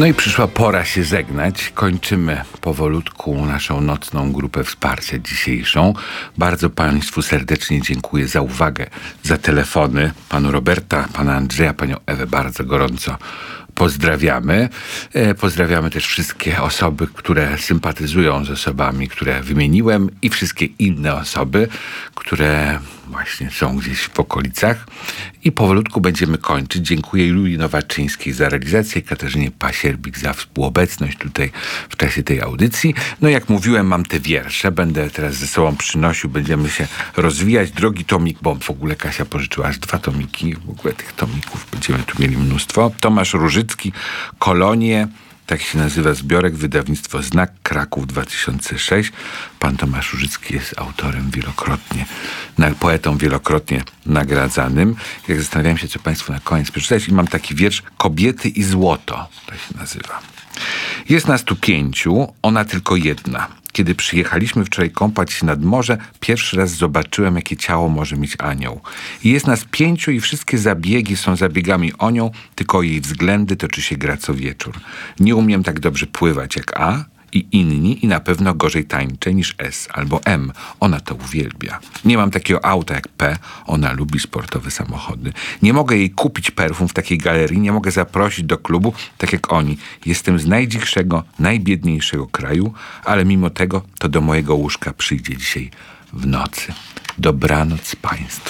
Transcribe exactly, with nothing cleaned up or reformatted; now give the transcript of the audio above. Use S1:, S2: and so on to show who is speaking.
S1: No i przyszła pora się żegnać. Kończymy powolutku naszą nocną grupę wsparcia dzisiejszą. Bardzo Państwu serdecznie dziękuję za uwagę, za telefony. Panu Roberta, pana Andrzeja, panią Ewę bardzo gorąco pozdrawiamy. E, pozdrawiamy też wszystkie osoby, które sympatyzują z osobami, które wymieniłem i wszystkie inne osoby, które właśnie są gdzieś w okolicach. I powolutku będziemy kończyć. Dziękuję Julii Nowaczyńskiej za realizację, Katarzynie Pasierbik za współobecność tutaj w czasie tej audycji. No jak mówiłem, mam te wiersze. Będę teraz ze sobą przynosił. Będziemy się rozwijać. Drogi tomik, bo w ogóle Kasia pożyczyła aż dwa tomiki. W ogóle tych tomików będziemy tu mieli mnóstwo. Tomasz Różycki, Kolonie. Tak się nazywa zbiorek, wydawnictwo Znak, Kraków dwa tysiące sześć. Pan Tomasz Różycki jest autorem wielokrotnie, poetą wielokrotnie nagradzanym. Jak zastanawiałem się, co Państwu na koniec przeczytać, i mam taki wiersz Kobiety i złoto, to się nazywa. Jest nas tu pięciu, ona tylko jedna. Kiedy przyjechaliśmy wczoraj kąpać się nad morze, pierwszy raz zobaczyłem, jakie ciało może mieć anioł. I jest nas pięciu i wszystkie zabiegi są zabiegami o nią, tylko o jej względy toczy się gra co wieczór. Nie umiem tak dobrze pływać jak A i inni i na pewno gorzej tańczę niż S albo M. Ona to uwielbia. Nie mam takiego auta jak P. Ona lubi sportowe samochody. Nie mogę jej kupić perfum w takiej galerii, nie mogę zaprosić do klubu, tak jak oni. Jestem z najdzikszego, najbiedniejszego kraju, ale mimo tego to do mojego łóżka przyjdzie dzisiaj w nocy. Dobranoc Państwu.